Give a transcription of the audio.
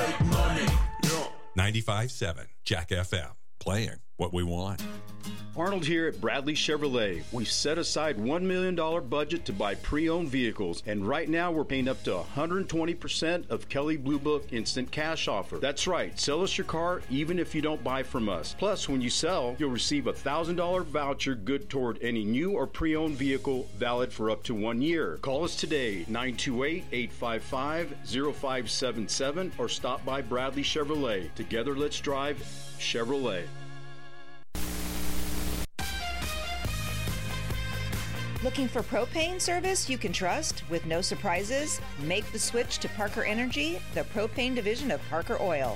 make money. Yeah. 95.7 Jack FM. Playing what we want. Arnold here at Bradley Chevrolet. We've set aside $1 million budget to buy pre-owned vehicles, and right now we're paying up to 120% of Kelley Blue Book Instant Cash offer. That's right, sell us your car even if you don't buy from us. Plus, when you sell, you'll receive a $1,000 voucher good toward any new or pre-owned vehicle valid for up to 1 year. Call us today, 928-855-0577, or stop by Bradley Chevrolet. Together, let's drive Chevrolet. Looking for propane service you can trust with no surprises? Make the switch to Parker Energy, the propane division of Parker Oil.